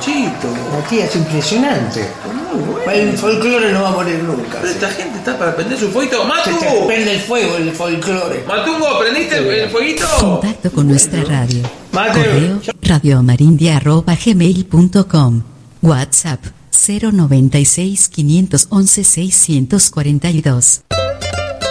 Panchito. Matías, es impresionante. Muy bueno. El folclore no va a morir nunca. Pero esta gente está para prender su fueguito. ¡Matu! Se te prende el fuego, el folclore. Matungo, ¿prendiste el fueguito? Contacto con nuestra radio. Mateo. Correo radioamarindia@gmail.com. WhatsApp 096 511 642.